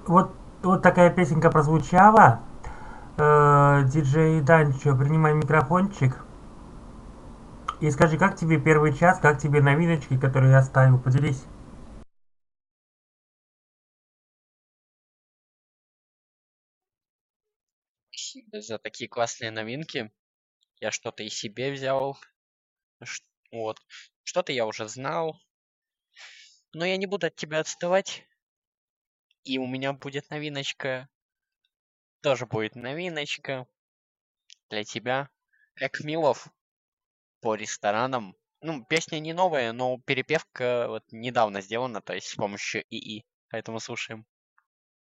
Вот, вот такая песенка прозвучала. Диджей Данчо, принимай микрофончик. И скажи, как тебе первый час, как тебе новиночки, которые я ставил? Поделись. Спасибо за такие классные новинки. Я что-то и себе взял. Вот. Что-то я уже знал. Но я не буду от тебя отставать. И у меня будет новиночка. Тоже будет новиночка для тебя. Экмилов по ресторанам. Ну, песня не новая, но перепевка вот недавно сделана, то есть с помощью ИИ. Поэтому слушаем.